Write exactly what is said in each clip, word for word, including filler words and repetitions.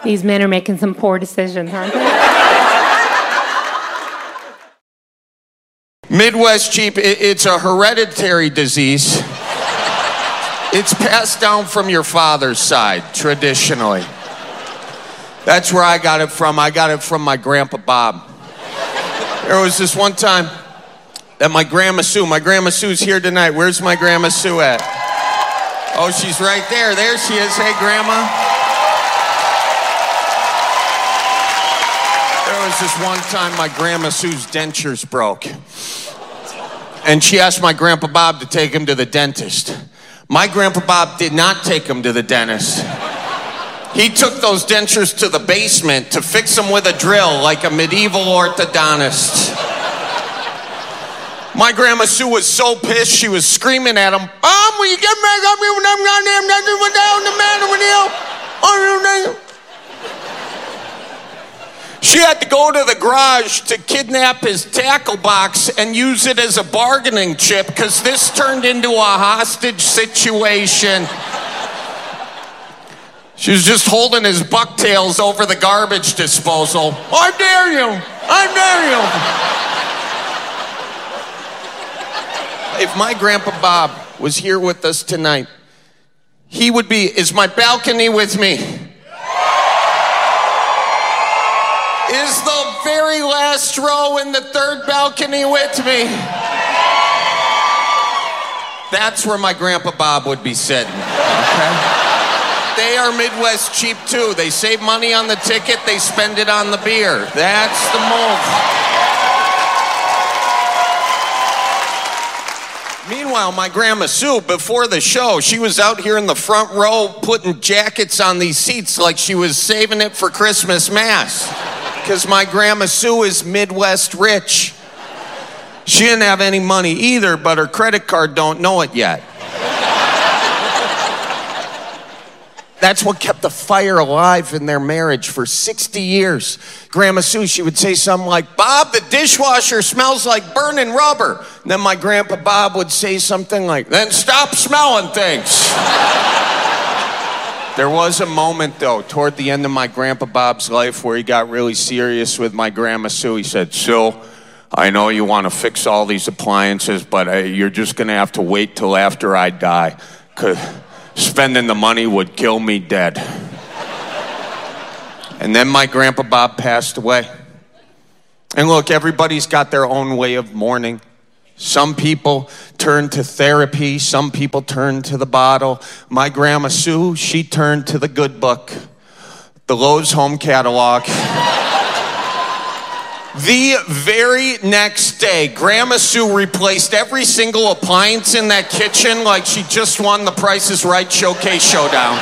These men are making some poor decisions, aren't they? Midwest cheap, it's a hereditary disease. It's passed down from your father's side, traditionally. That's where I got it from. I got it from my Grandpa Bob. There was this one time that my Grandma Sue, my Grandma Sue's here tonight. Where's my Grandma Sue at? Oh, she's right there. There she is. Hey, Grandma. There was this one time my Grandma Sue's dentures broke. And she asked my Grandpa Bob to take him to the dentist. My Grandpa Bob did not take him to the dentist. He took those dentures to the basement to fix them with a drill like a medieval orthodontist. My Grandma Sue was so pissed, she was screaming at him, Mom, will you get back up here when I'm goddamn nothing went down the matter with you? She had to go to the garage to kidnap his tackle box and use it as a bargaining chip because this turned into a hostage situation. She was just holding his bucktails over the garbage disposal. I dare you! I dare you! If my Grandpa Bob was here with us tonight, he would be, is my balcony with me? Is the very last row in the third balcony with me? That's where my Grandpa Bob would be sitting, okay? They are Midwest cheap too. They save money on the ticket, they spend it on the beer. That's the move. Meanwhile, my Grandma Sue, before the show, she was out here in the front row putting jackets on these seats like she was saving it for Christmas Mass. Because my Grandma Sue is Midwest rich. She didn't have any money either, but her credit card don't know it yet. That's what kept the fire alive in their marriage for sixty years. Grandma Sue, she would say something like, Bob, the dishwasher smells like burning rubber. And then my Grandpa Bob would say something like, then stop smelling things. There was a moment, though, toward the end of my Grandpa Bob's life where he got really serious with my Grandma Sue. He said, Sue, I know you want to fix all these appliances, but uh, you're just going to have to wait till after I die, because spending the money would kill me dead. And then my Grandpa Bob passed away. And look, everybody's got their own way of mourning. Some people turn to therapy. Some people turn to the bottle. My Grandma Sue, she turned to the good book, the Lowe's home catalog. The very next day, Grandma Sue replaced every single appliance in that kitchen like she just won the Price is Right Showcase Showdown.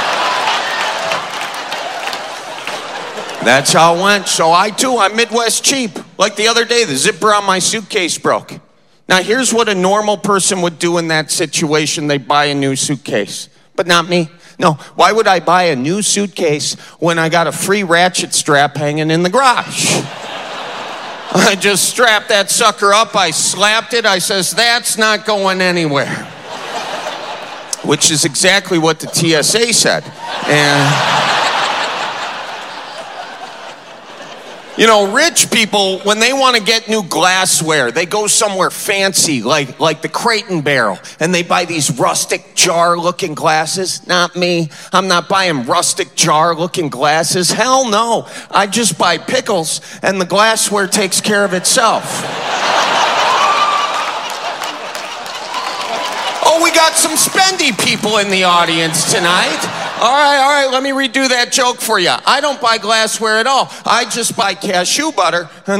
That's how it went. So I, too, I'm Midwest cheap. Like the other day, the zipper on my suitcase broke. Now, here's what a normal person would do in that situation. They buy a new suitcase, but not me. No, why would I buy a new suitcase when I got a free ratchet strap hanging in the garage? I just strapped that sucker up, I slapped it, I says, that's not going anywhere. Which is exactly what the T S A said. And you know, rich people, when they want to get new glassware, they go somewhere fancy, like, like the Crate and Barrel, and they buy these rustic jar-looking glasses. Not me. I'm not buying rustic jar-looking glasses. Hell no. I just buy pickles, and the glassware takes care of itself. Oh, we got some spendy people in the audience tonight. All right, all right, let me redo that joke for you. I don't buy glassware at all. I just buy cashew butter. A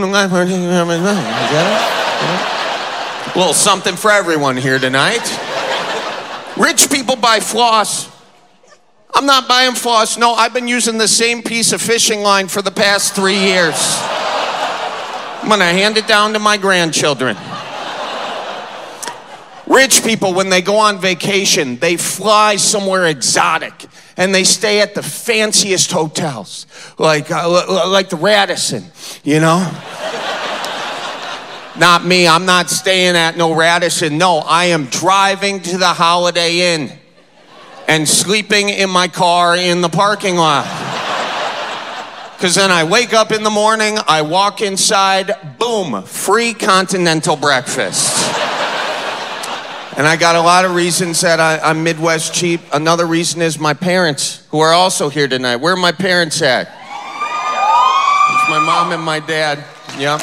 little something for everyone here tonight. Rich people buy floss. I'm not buying floss. No, I've been using the same piece of fishing line for the past three years. I'm going to hand it down to my grandchildren. Rich people, when they go on vacation, they fly somewhere exotic. And they stay at the fanciest hotels, like uh, like the Radisson, you know? Not me, I'm not staying at no Radisson. No, I am driving to the Holiday Inn and sleeping in my car in the parking lot. Because then I wake up in the morning, I walk inside, boom, free continental breakfast. And I got a lot of reasons that I, I'm Midwest cheap. Another reason is my parents, who are also here tonight. Where are my parents at? It's my mom and my dad. Yeah.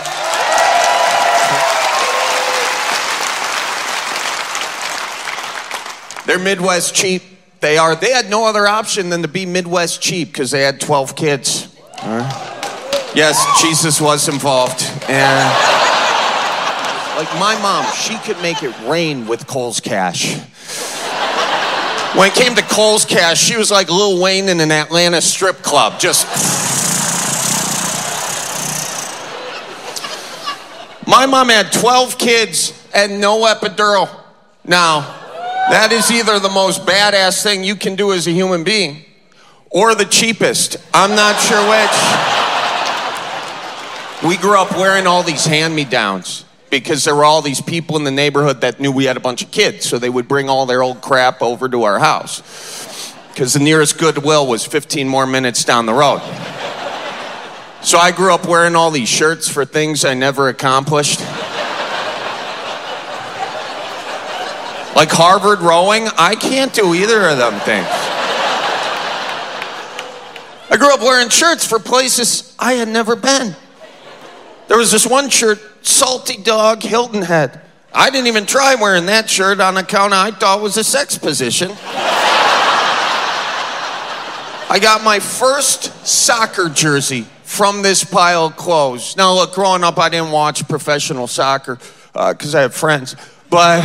They're Midwest cheap. They are. They had no other option than to be Midwest cheap because they had twelve kids. All right. Yes, Jesus was involved. And like my mom, she could make it rain with Kohl's Cash. When it came to Kohl's Cash, she was like Lil Wayne in an Atlanta strip club. Just. My mom had twelve kids and no epidural. Now, that is either the most badass thing you can do as a human being or the cheapest. I'm not sure which. We grew up wearing all these hand-me-downs because there were all these people in the neighborhood that knew we had a bunch of kids, so they would bring all their old crap over to our house because the nearest Goodwill was fifteen more minutes down the road. So I grew up wearing all these shirts for things I never accomplished. Like Harvard rowing, I can't do either of them things. I grew up wearing shirts for places I had never been. There was this one shirt, Salty Dog Hilton Head. I didn't even try wearing that shirt on account of I thought it was a sex position. I got my first soccer jersey from this pile of clothes. Now look, growing up I didn't watch professional soccer because uh, I had friends, but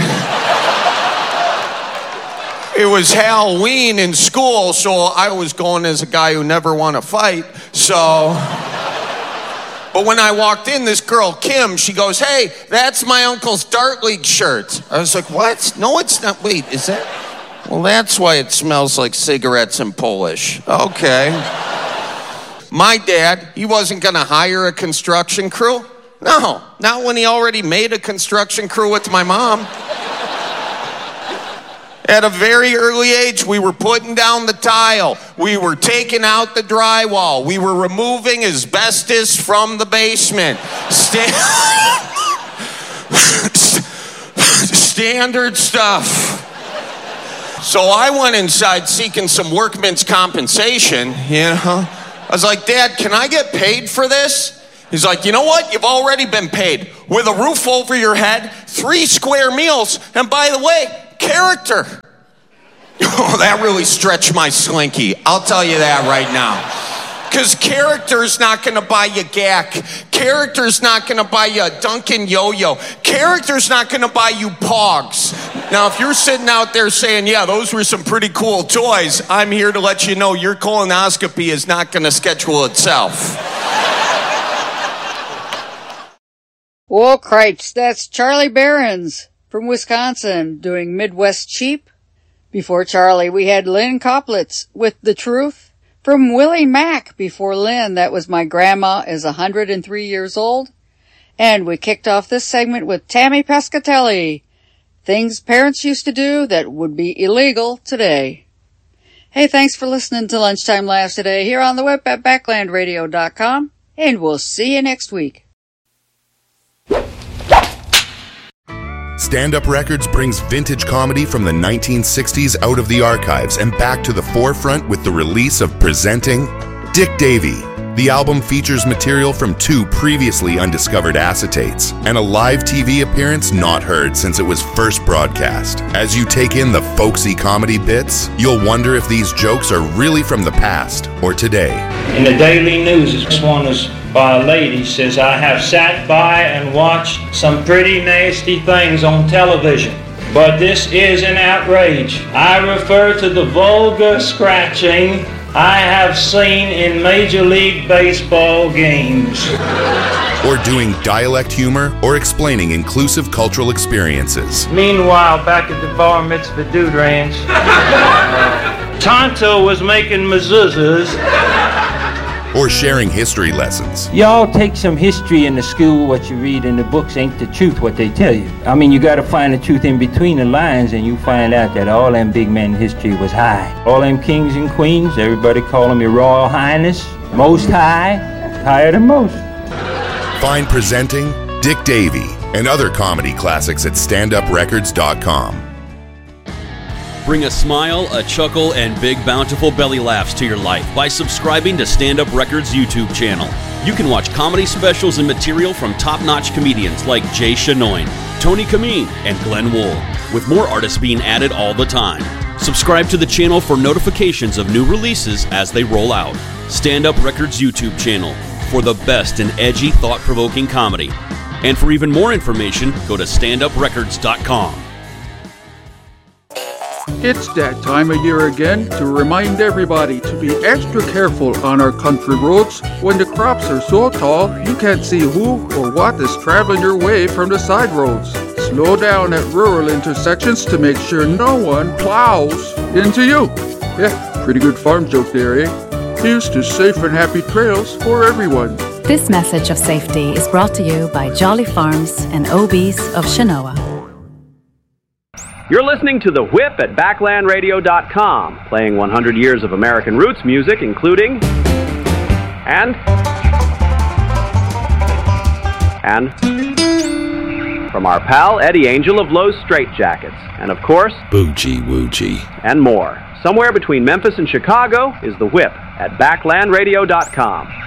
it was Halloween in school, so I was going as a guy who never won a fight, so... But when I walked in, this girl, Kim, she goes, hey, that's my uncle's Dart League shirt. I was like, what? No, it's not. Wait, is that? Well, that's why it smells like cigarettes in Polish. Okay. My dad, he wasn't going to hire a construction crew. No, not when he already made a construction crew with my mom. At a very early age, we were putting down the tile. We were taking out the drywall. We were removing asbestos from the basement. Sta- Standard stuff. So I went inside seeking some workman's compensation, you know. I was like, Dad, can I get paid for this? He's like, you know what? You've already been paid. With a roof over your head, three square meals, and by the way, character. Oh, that really stretched my slinky. I'll tell you that right now. Because character's not going to buy you G A C. Character's not going to buy you a Dunkin' Yo-Yo. Character's not going to buy you Pogs. Now, if you're sitting out there saying, yeah, those were some pretty cool toys, I'm here to let you know your colonoscopy is not going to schedule itself. Well, cripes, that's Charlie Behrens from Wisconsin doing Midwest Cheap. Before Charlie, we had Lynn Koplitz with The Truth. From Willie Mack before Lynn, that was My Grandma is one hundred three years old. And we kicked off this segment with Tammy Pescatelli. Things parents used to do that would be illegal today. Hey, thanks for listening to Lunchtime Laughs today here on the web at backland radio dot com. And we'll see you next week. Stand Up Records brings vintage comedy from the nineteen sixties out of the archives and back to the forefront with the release of Presenting Dick Davey. The album features material from two previously undiscovered acetates and a live T V appearance not heard since it was first broadcast. As you take in the folksy comedy bits, you'll wonder if these jokes are really from the past or today. In the Daily News, this one is by a lady, says, I have sat by and watched some pretty nasty things on television, but this is an outrage. I refer to the vulgar scratching I have seen in Major League Baseball games. Or doing dialect humor or explaining inclusive cultural experiences. Meanwhile, back at the Bar Mitzvah Dude Ranch, Tonto was making mezuzahs or sharing history lessons. Y'all take some history in the school. What you read in the books ain't the truth, what they tell you. I mean, you got to find the truth in between the lines, and you find out that all them big men in history was high. All them kings and queens, everybody call them your Royal Highness, Most High, higher than most. Find Presenting, Dick Davey, and other comedy classics at stand up records dot com. Bring a smile, a chuckle, and big bountiful belly laughs to your life by subscribing to Stand Up Records YouTube channel. You can watch comedy specials and material from top-notch comedians like Jay Chenoyne, Tony Kameen, and Glenn Wool, with more artists being added all the time. Subscribe to the channel for notifications of new releases as they roll out. Stand Up Records YouTube channel for the best in edgy, thought-provoking comedy. And for even more information, go to stand up records dot com. It's that time of year again to remind everybody to be extra careful on our country roads when the crops are so tall you can't see who or what is traveling your way from the side roads. Slow down at rural intersections to make sure no one plows into you. Yeah, pretty good farm joke there, eh? Here's to safe and happy trails for everyone. This message of safety is brought to you by Jolly Farms and O B's of Shenoa. You're listening to The Whip at backland radio dot com, playing one hundred years of American roots music, including... And... And... From our pal Eddie Angel of Lowe's Straitjackets. And of course... Boogie Woogie. And more. Somewhere between Memphis and Chicago is The Whip at backland radio dot com.